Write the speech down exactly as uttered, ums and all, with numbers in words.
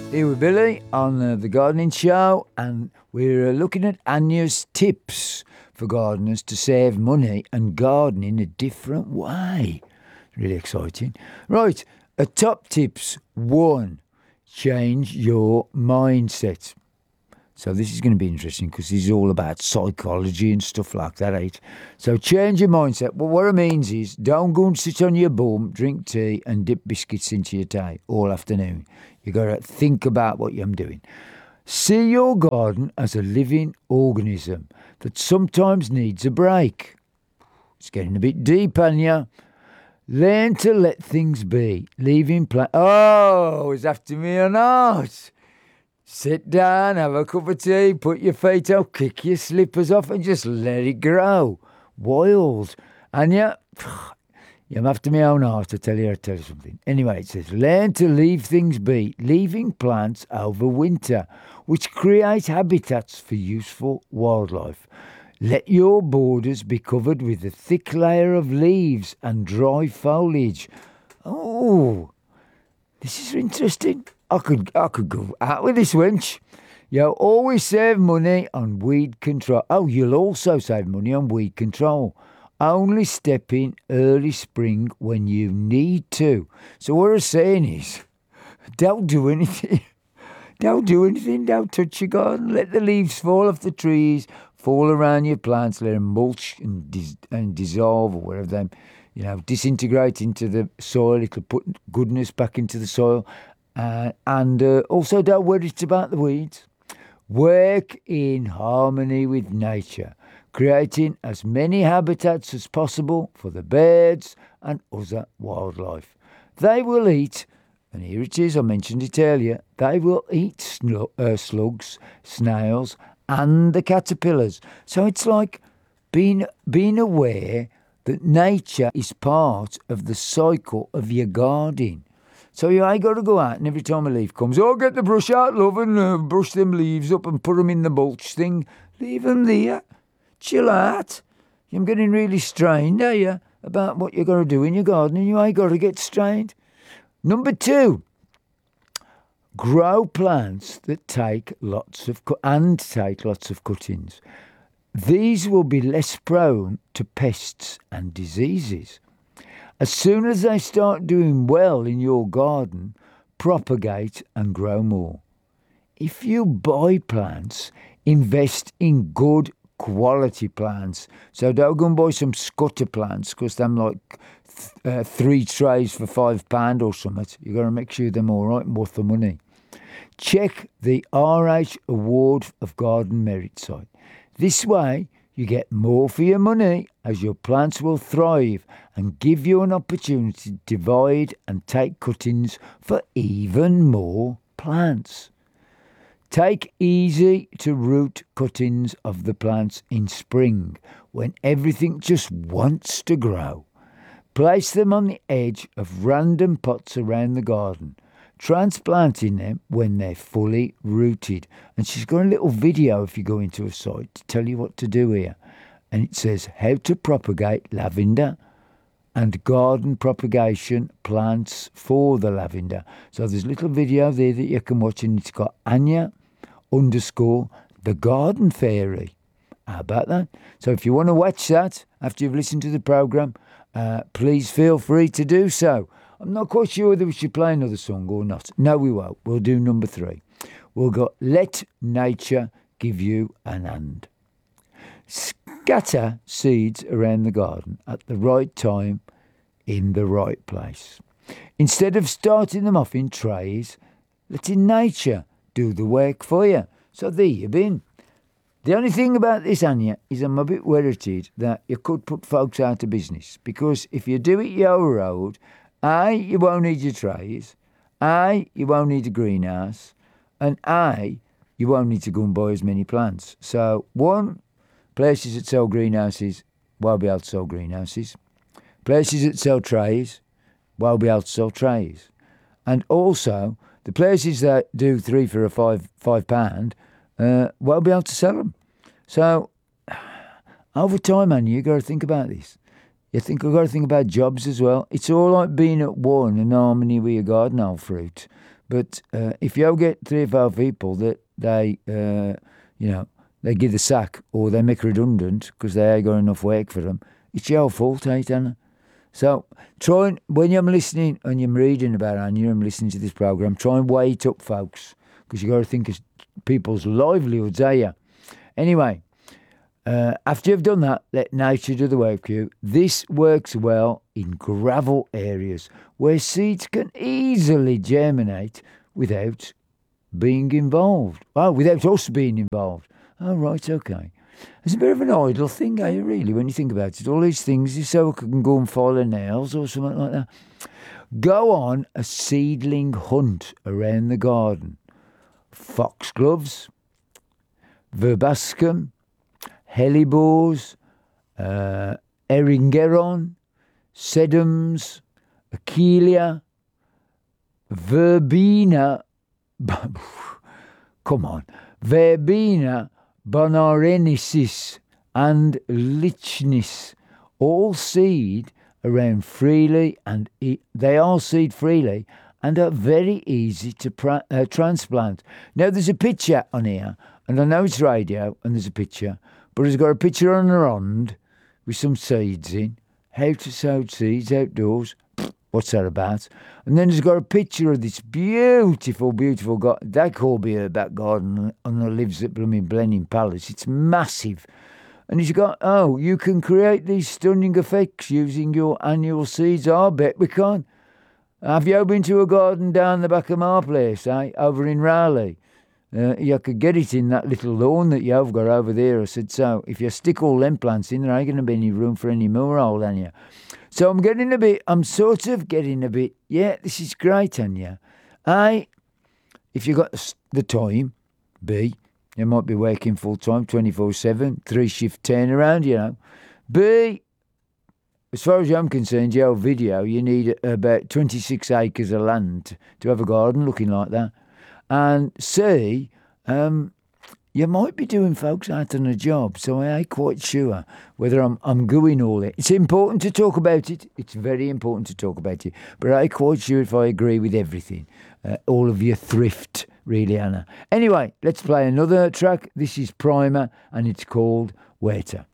Here with Billy on uh, the Gardening Show, and we're uh, looking at Anya's tips for gardeners to save money and garden in a different way. Really exciting. Right, uh, top tips. One, change your mindset. So this is going to be interesting because this is all about psychology and stuff like that, right? So change your mindset. Well, what it means is don't go and sit on your bum, drink tea and dip biscuits into your tea all afternoon. You got to think about what you're doing. See your garden as a living organism that sometimes needs a break. It's getting a bit deep, Anya. Learn to let things be. Leaving plant. Oh, it's after me or not? Sit down, have a cup of tea, put your feet up, kick your slippers off and just let it grow. Wild. Anya, I'm after my own heart, I tell you, I tell you something. Anyway, it says, learn to leave things be, leaving plants over winter, which create habitats for useful wildlife. Let your borders be covered with a thick layer of leaves and dry foliage. Oh, this is interesting. I could I could go out with this wench. You always save money on weed control. Oh, you'll also save money on weed control. Only step in early spring when you need to. So what I'm saying is, don't do anything. Don't do anything. Don't touch your garden. Let the leaves fall off the trees, fall around your plants, let them mulch and, dis- and dissolve or whatever them, you know, disintegrate into the soil. It'll put goodness back into the soil. Uh, and uh, also don't worry about the weeds. Work in harmony with nature, creating as many habitats as possible for the birds and other wildlife. They will eat, and here it is, I mentioned it earlier, they will eat snu- uh, slugs, snails, and the caterpillars. So it's like being, being aware that nature is part of the cycle of your garden. So you ain't got to go out and every time a leaf comes, oh, get the brush out, love, and uh, brush them leaves up and put them in the mulch thing. Leave them there. Chill out. You're getting really strained, are you, about what you're going to do in your garden, and you ain't got to get strained. Number two, grow plants that take lots of cu- and take lots of cuttings. These will be less prone to pests and diseases. As soon as they start doing well in your garden, propagate and grow more. If you buy plants, invest in good quality plants. So don't go and buy some scutter plants because them like th- uh, three trays for five pound or something. You got to make sure they're all right and worth the money. Check the R H Award of Garden Merit site. This way, you get more for your money as your plants will thrive and give you an opportunity to divide and take cuttings for even more plants. Take easy to root cuttings of the plants in spring when everything just wants to grow. Place them on the edge of random pots around the garden, transplanting them when they're fully rooted. And she's got a little video if you go into a site to tell you what to do here. And it says how to propagate lavender and garden propagation plants for the lavender. So there's a little video there that you can watch, and it's got Anya underscore the garden fairy. How about that? So if you want to watch that after you've listened to the programme, uh, please feel free to do so. I'm not quite sure whether we should play another song or not. No, we won't. We'll do number three. We'll go, let nature give you an hand. Scatter seeds around the garden at the right time in the right place. Instead of starting them off in trays, letting nature do the work for you. So there you've been. The only thing about this, Anya, is I'm a bit worried that you could put folks out of business, because if you do it your road, A, you won't need your trays, A, you won't need a greenhouse, and A, you won't need to go and buy as many plants. So, one, places that sell greenhouses won't be able to sell greenhouses. Places that sell trays won't be able to sell trays. And also, the places that do three for a five, five pound uh, won't be able to sell them. So, over time, man, you got to think about this. You think I've got to think about jobs as well. It's all like being at one in harmony with your garden, old fruit. But uh, if you get three or four people that they, uh, you know, they give the sack or they make redundant because they ain't got enough work for them, it's your fault, ain't it? So try and, when you're listening and you're reading about Anya and listening to this program, try and weigh it up, folks, because you got to think of people's livelihoods, are you? Anyway, uh, after you've done that, let nature do the work for you. This works well in gravel areas where seeds can easily germinate without being involved. Oh, without us being involved. Oh, right, okay. It's a bit of an idle thing, eh, really, when you think about it. All these things, you so can go and follow nails or something like that. Go on a seedling hunt around the garden. Foxgloves, verbascum, hellebores, uh, eringeron, sedums, achillea, verbena, come on, verbena, bonarensis and lichnis all seed around freely and e- they all seed freely and are very easy to pra- uh, transplant. Now there's a picture on here, and I know it's radio and there's a picture, but it's got a picture on the rond with some seeds in. How to sow seeds outdoors. What's that about? And then there's got a picture of this beautiful, beautiful garden. They call me a back garden and it lives at blooming Blenheim Palace. It's massive. And he's got, oh, you can create these stunning effects using your annual seeds. I bet we can. Have you been to a garden down the back of my place, eh? Over in Raleigh? Uh, you could get it in that little lawn that you've got over there. I said, so if you stick all them plants in, there ain't going to be any room for any more, old Anya. So I'm getting a bit, I'm sort of getting a bit, yeah, this is great, Anya. I, if you got the time, B, you might be working full time, twenty-four seven, three shift turnaround, you know. B, as far as I'm concerned, your video, you need about twenty-six acres of land to have a garden looking like that. And C, um, you might be doing folks out on a job, so I ain't quite sure whether I'm I'm going all it. It's important to talk about it. It's very important to talk about it. But I ain't quite sure if I agree with everything. Uh, all of your thrift, really, Anna. Anyway, let's play another track. This is Primer, and it's called Waiter.